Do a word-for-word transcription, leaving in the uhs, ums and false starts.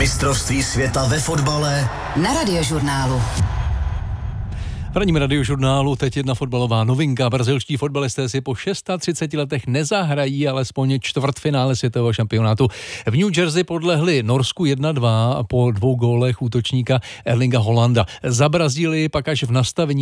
Mistrovství světa ve fotbale na Radiožurnálu. V ranním Radiožurnálu teď jedna fotbalová novinka. Brazilští fotbalisté si po třiceti šesti letech nezahrají alespoň čtvrtfinále světového šampionátu. V New Jersey podlehli Norsku jedna dva po dvou gólech útočníka Erlinga Holanda. Za Brazílii pak až v nastavení